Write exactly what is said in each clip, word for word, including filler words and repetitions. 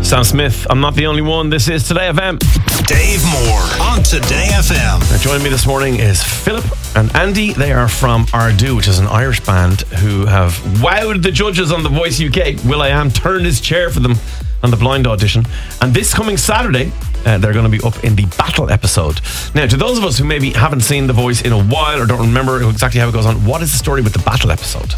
Sam Smith, I'm Not the Only One. This is Today F M. Dave Moore on Today F M. Now, joining me this morning is Philip and Andy. They are from Ardú, which is an Irish band who have wowed the judges on The Voice U K. will.i.am turned his chair for them on the blind audition. And this coming Saturday, uh, they're going to be up in the Battle episode. Now, to those of us who maybe haven't seen The Voice in a while or don't remember exactly how it goes on, what is the story with the Battle episode?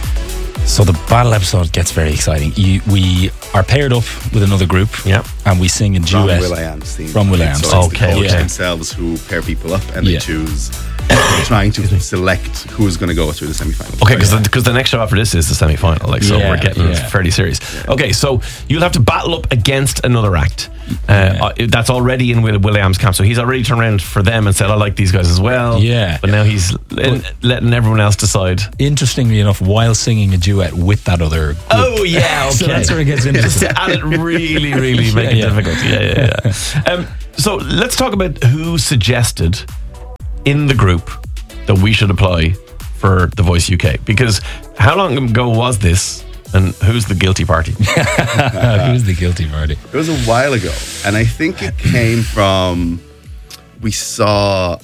So the Battle episode gets very exciting. You, we are paired up with another group, yeah, and we sing a duet from will.i.am's theme. From will.i.am. So it's okay, the coach yeah. themselves who pair people up, and Yeah. they choose, trying to select who's going to go through the semi-final. Okay, because the, 'cause the next show after this is the semi-final, like, so Yeah, we're getting yeah. fairly serious. Okay, so you'll have to battle up against another act. Uh, uh, that's already in Will, will.i.am's camp, so he's already turned around for them and said, I like these guys as well. Yeah. But now he's letting, letting everyone else decide. Interestingly enough, while singing a duet with that other group. Oh, yeah, okay. So that's where it gets interesting. And it really, really make it yeah. difficult. Yeah, yeah, yeah. Um, so let's talk about who suggested in the group that we should apply for The Voice U K. Because how long ago was this? And who's the guilty party? Who's the guilty party? It was a while ago, and I think it came from, we saw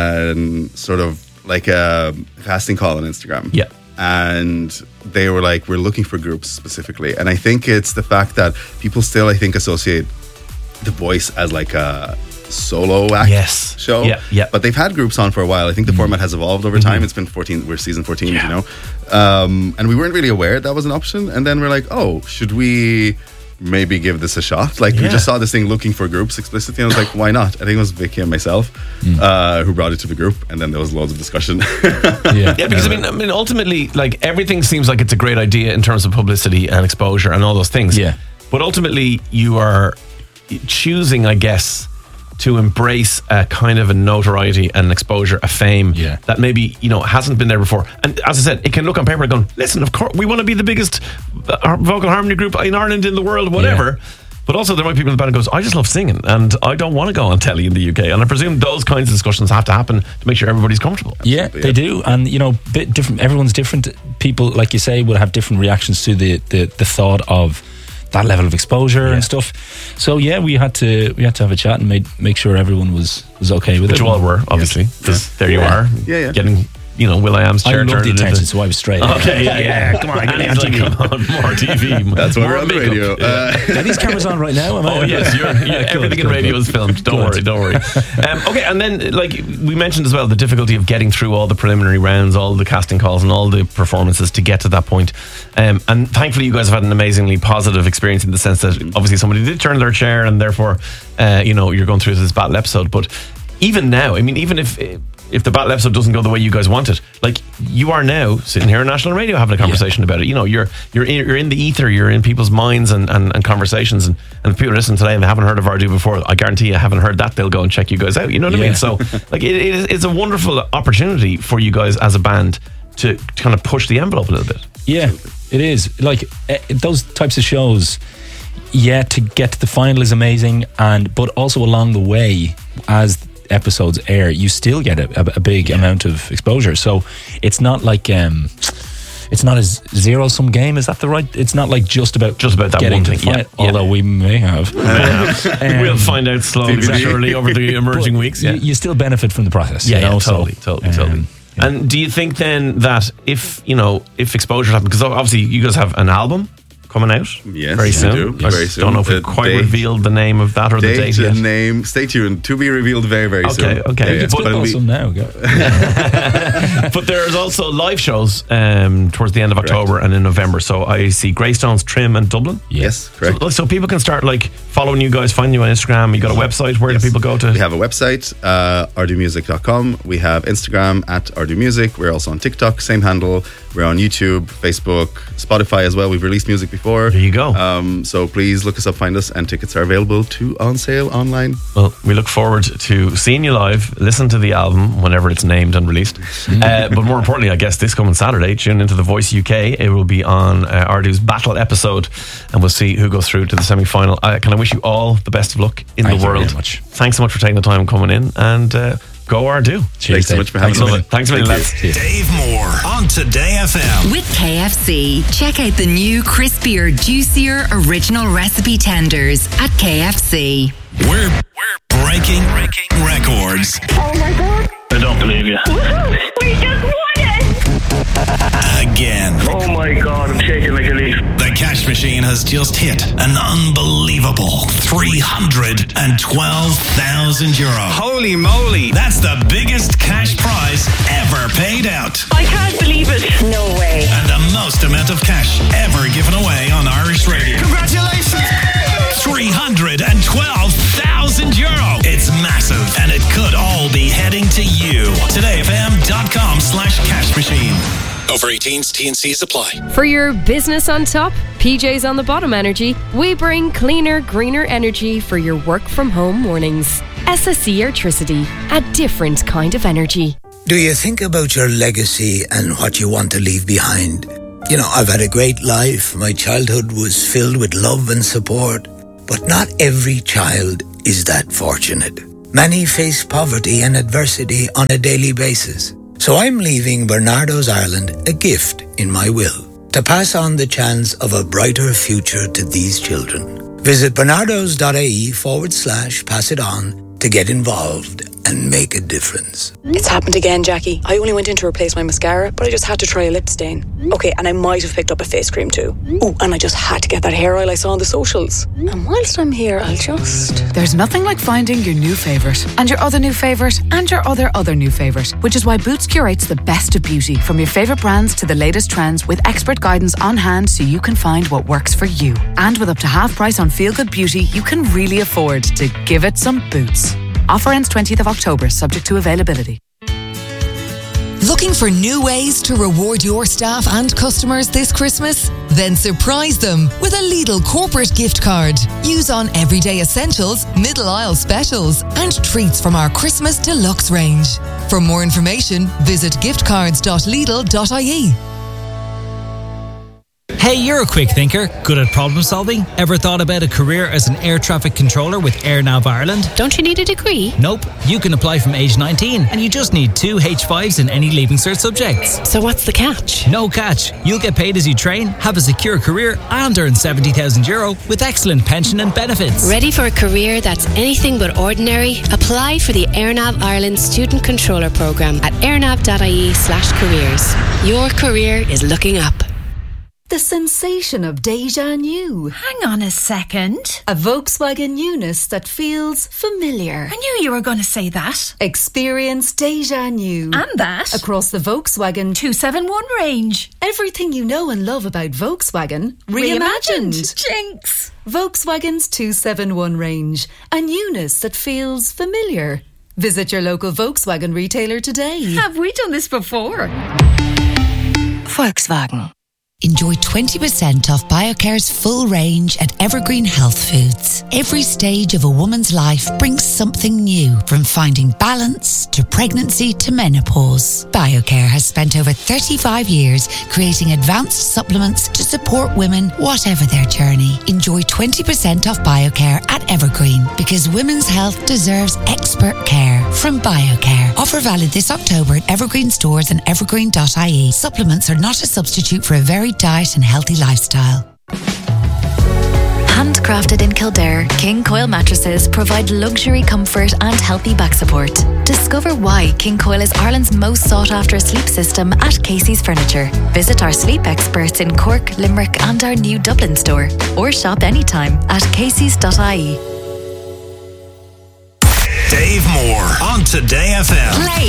um, sort of like a casting call on Instagram. Yeah. And they were like, we're looking for groups specifically. And I think it's the fact that people still, I think, associate The Voice as like a solo act Yes. show. Yeah, yeah. But they've had groups on for a while. I think the Mm-hmm. format has evolved over time. It's been fourteen, we're season fourteen, Yeah. you know. Um, and we weren't really aware that was an option. And then we're like, oh, should we maybe give this a shot? Like, Yeah. we just saw this thing looking for groups explicitly, and I was like, why not? I think it was Vicky and myself uh, who brought it to the group, and then there was loads of discussion. Yeah. Yeah, because I mean, I mean, ultimately, like, everything seems like it's a great idea in terms of publicity and exposure and all those things. Yeah. But ultimately, you are choosing, I guess, to embrace a kind of a notoriety and exposure, a fame Yeah. that maybe, you know, hasn't been there before. And as I said, it can look on paper going, listen, of course, we want to be the biggest uh, vocal harmony group in Ireland, in the world, whatever. But also there might be people in the band who goes, I just love singing and I don't want to go on telly in the U K. And I presume those kinds of discussions have to happen to make sure everybody's comfortable. Yeah, they do, and you know, bit different. Everyone's different. People, like you say, will have different reactions to the the, the thought of that level of exposure Yeah. and stuff. So yeah, we had to we had to have a chat and made make sure everyone was was okay with Which it. you all were, obviously, because there you are, Yeah, yeah. getting, you know, will.i.am's I chair love turned the into- attention, so I was straight. Okay, yeah, yeah, come on, get And he's like, come on, more T V. That's why more we're on the makeup. radio. Uh, Are these cameras on right now? Am I? Oh yes, you're, you're, Good, everything in good, radio good. is filmed. Don't Good. worry, don't worry. Um, okay, and then like we mentioned as well, the difficulty of getting through all the preliminary rounds, all the casting calls, and all the performances to get to that point. Um, and thankfully, you guys have had an amazingly positive experience in the sense that obviously somebody did turn their chair, and therefore, uh, you know, you're going through this battle episode. But even now, I mean, even if if the battle episode doesn't go the way you guys want it, like you are now sitting here on national radio having a conversation about it. You know, you're you're in, you're in the ether, you're in people's minds and, and, and conversations. And, and if people listen today and they haven't heard of Ardú before, I guarantee you haven't heard that, they'll go and check you guys out. You know what I Yeah. mean? So like it, it is, it's a wonderful opportunity for you guys as a band to, to kind of push the envelope a little bit. Yeah, it is. Like uh, those types of shows, yeah, to get to the final is amazing, and but also along the way, as episodes air, you still get a, a, a big amount of exposure. So it's not like um, it's not a zero sum game. Is that the right? It's not like just about Just about that getting one to thing, the final, yeah, yeah. although we may have. Um, we'll find out slowly but surely over the emerging but weeks. You, Yeah. you still benefit from the process. Yeah, you know? yeah, So, totally, totally, um, totally. yeah. And do you think then that if, you know, if exposure happens, because obviously you guys have an album coming out Yes, very we soon. do, I very don't soon. know if we've The quite date- revealed the name of that or the date date yet. and name, stay tuned, to be revealed very, very Okay, soon. okay. Yeah, yeah. It's But it'll be- awesome now. Go. But there's also live shows um, towards the end of Correct. October and in November. So I see Greystones, Trim and Dublin. Yes, correct. So, so people can start like following you guys, finding you on Instagram. You got a website. Where Yes. do people go to? We have a website, uh, ardu music dot com. We have Instagram at Ardú Music. We're also on TikTok, same handle. We're on YouTube, Facebook, Spotify as well. We've released music before. There you go. Um, so please look us up, find us, and tickets are available to on sale online. Well, we look forward to seeing you live, listen to the album whenever it's named and released. uh, but more importantly, I guess this coming Saturday, tune into The Voice U K. It will be on uh, Ardú's Battle episode, and we'll see who goes through to the semi-final. Uh, can I wish you all the best of luck in Thank the you world? very much. Thanks so much for taking the time coming in, and uh, go or do. Cheers, Thanks so Dave. much for having Thanks a me. million. Thanks a million, lads. Cheers. Dave Moore on Today F M. With K F C, check out the new crispier, juicier original recipe tenders at K F C. We're we're breaking breaking records Oh my god. I don't believe you. We just won it. again. Oh my god, I'm shaking like a leaf. The cash machine has just hit an unbelievable three hundred twelve thousand euro. Holy moly! That's the biggest cash prize ever paid out. I can't believe it. No way. And the most amount of cash ever given away on Irish radio. Congratulations! three hundred twelve thousand euro. It's massive, and it could all be heading to you. todayfm.com slash cash machine. Over eighteens, T and C's apply. For your business on top, P J's on the bottom energy, we bring cleaner, greener energy for your work from home mornings. S S E Airtricity, a different kind of energy. Do you think about your legacy and what you want to leave behind? You know, I've had a great life. My childhood was filled with love and support. But not every child is that fortunate. Many face poverty and adversity on a daily basis. So I'm leaving Bernardo's Ireland a gift in my will to pass on the chance of a brighter future to these children. Visit bernardos.ie forward slash pass it on to get involved and make a difference. It's happened again, Jackie. I only went in to replace my mascara, but I just had to try a lip stain. Okay, and I might have picked up a face cream too. Oh, and I just had to get that hair oil I saw on the socials. And whilst I'm here, I'll just... There's nothing like finding your new favourite, and your other new favourite, and your other other new favourite, which is why Boots curates the best of beauty, from your favourite brands to the latest trends, with expert guidance on hand so you can find what works for you. And with up to half price on Feel Good Beauty, you can really afford to give it some Boots. Offer ends twentieth of October, subject to availability. Looking for new ways to reward your staff and customers this Christmas? Then surprise them with a Lidl corporate gift card. Use on everyday essentials, middle aisle specials, and treats from our Christmas deluxe range. For more information, visit giftcards dot lidl dot I E. Hey, you're a quick thinker, good at problem solving. Ever thought about a career as an air traffic controller with AirNav Ireland? Don't you need a degree? Nope. You can apply from age nineteen and you just need two H fives in any Leaving Cert subjects. So what's the catch? No catch. You'll get paid as you train, have a secure career and earn seventy thousand euro with excellent pension and benefits. Ready for a career that's anything but ordinary? Apply for the AirNav Ireland Student Controller Programme at airnav.ie slash careers. Your career is looking up. The sensation of déjà new. Hang on a second. A Volkswagen newness that feels familiar. I knew you were going to say that. Experience déjà new. And that. Across the Volkswagen two seventy-one range. Everything you know and love about Volkswagen reimagined. Reimagined. Jinx. Volkswagen's two seventy-one range. A newness that feels familiar. Visit your local Volkswagen retailer today. Have we done this before? Volkswagen. Enjoy twenty percent off BioCare's full range at Evergreen Health Foods. Every stage of a woman's life brings something new, from finding balance to pregnancy to menopause. BioCare has spent over thirty-five years creating advanced supplements to support women, whatever their journey. Enjoy twenty percent off BioCare at Evergreen, because women's health deserves expert care from BioCare. Offer valid this October at Evergreen stores and evergreen dot I E. Supplements are not a substitute for a very diet and healthy lifestyle. Handcrafted in Kildare, King Coil mattresses provide luxury comfort and healthy back support. Discover why King Coil is Ireland's most sought after sleep system at Casey's Furniture. Visit our sleep experts in Cork, Limerick and our new Dublin store, or shop anytime at caseys dot I E. Dave Moore on Today F M. Play